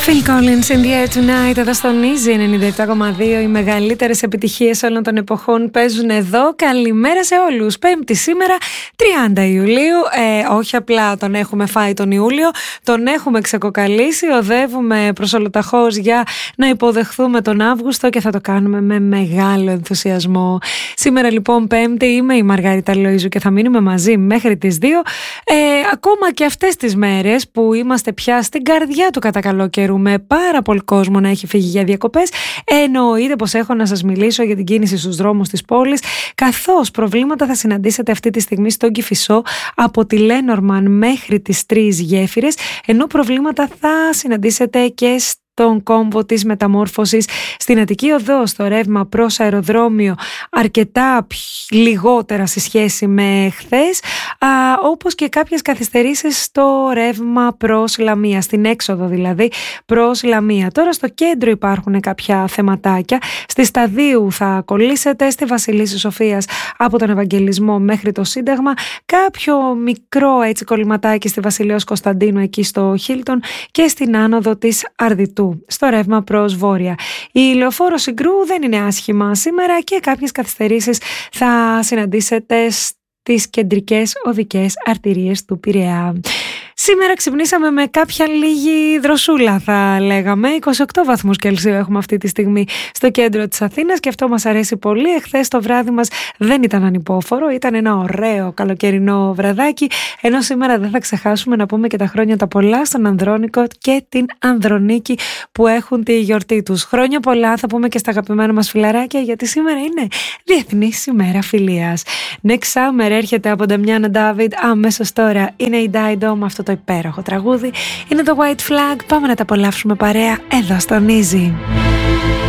Phil Collins in the Air Tonight, εδώ στον Easy 97,2. Οι μεγαλύτερες επιτυχίες όλων των εποχών παίζουν εδώ. Καλημέρα σε όλους. Πέμπτη σήμερα, 30 Ιουλίου. Όχι απλά τον έχουμε φάει τον Ιούλιο, τον έχουμε ξεκοκαλίσει. Οδεύουμε προς ολοταχώς για να υποδεχθούμε τον Αύγουστο και θα το κάνουμε με μεγάλο ενθουσιασμό. Σήμερα λοιπόν Πέμπτη, είμαι η Μαργαρίτα Λοΐζου και θα μείνουμε μαζί μέχρι τις 2. Ακόμα και αυτές τις μέρες που είμαστε πια στην καρδιά του κατά καλό καιρού, με πάρα πολύ κόσμο να έχει φύγει για διακοπές, εννοείται πως έχω να σας μιλήσω για την κίνηση στους δρόμους της πόλης, καθώς προβλήματα θα συναντήσετε αυτή τη στιγμή στον Κηφισό από τη Λένορμαν μέχρι τις 3 γέφυρες, ενώ προβλήματα θα συναντήσετε και τον κόμβο της μεταμόρφωσης στην Αττική Οδό, στο ρεύμα προς αεροδρόμιο, αρκετά λιγότερα σε σχέση με χθες, όπως και κάποιες καθυστερήσεις στο ρεύμα προς Λαμία, στην έξοδο δηλαδή προς Λαμία. Τώρα στο κέντρο υπάρχουν κάποια θεματάκια. Στη Σταδίου θα κολλήσετε, στη Βασιλίσσης Σοφίας από τον Ευαγγελισμό μέχρι το Σύνταγμα, κάποιο μικρό έτσι κολληματάκι στη Βασιλέως Κωνσταντίνου εκεί στο Χίλτον και στην άνοδο της Αρδιτού στο ρεύμα προς Βόρεια. Η Λεωφόρο Συγκρού δεν είναι άσχημα σήμερα και κάποιες καθυστερήσεις θα συναντήσετε στις κεντρικές οδικές αρτηρίες του Πειραιά. Σήμερα ξυπνήσαμε με κάποια λίγη δροσούλα, θα λέγαμε. 28 βαθμούς Κελσίου έχουμε αυτή τη στιγμή στο κέντρο της Αθήνας και αυτό μας αρέσει πολύ. Εχθές το βράδυ μας δεν ήταν ανυπόφορο, ήταν ένα ωραίο καλοκαιρινό βραδάκι. Ενώ σήμερα δεν θα ξεχάσουμε να πούμε και τα χρόνια τα πολλά στον Ανδρώνικο και την Ανδρονίκη που έχουν τη γιορτή τους. Χρόνια πολλά θα πούμε και στα αγαπημένα μας φιλαράκια, γιατί σήμερα είναι Διεθνής ημέρα φιλίας. Next Summer έρχεται από Νταμιάνο Ντάβιντ αμέσως τώρα. Είναι η Dido με αυτό το υπέροχο τραγούδι. Είναι το White Flag. Πάμε να τα απολαύσουμε παρέα εδώ στον Easy.